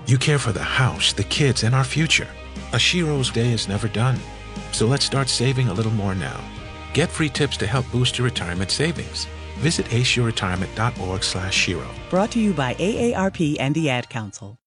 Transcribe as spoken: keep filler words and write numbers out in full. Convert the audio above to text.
You care for the house, the kids, and our future. A Shiro's day is never done. So let's start saving a little more now. Get free tips to help boost your retirement savings. Visit ace your retirement dot org slash Shiro. Brought to you by A A R P and the Ad Council.